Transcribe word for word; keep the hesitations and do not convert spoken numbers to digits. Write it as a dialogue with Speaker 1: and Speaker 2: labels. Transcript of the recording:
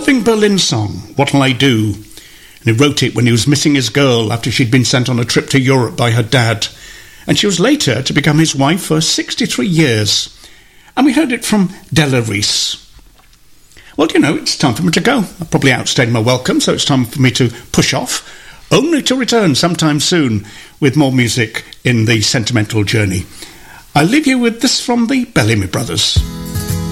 Speaker 1: Irving Berlin song, What'll I Do? And he wrote it when he was missing his girl after she'd been sent on a trip to Europe by her dad. And she was later to become his wife for sixty-three years. And we heard it from Della Reese. Well, you know, it's time for me to go. I've probably outstayed my welcome, so it's time for me to push off, only to return sometime soon with more music in the sentimental journey. I leave you with this from the Bellamy Brothers.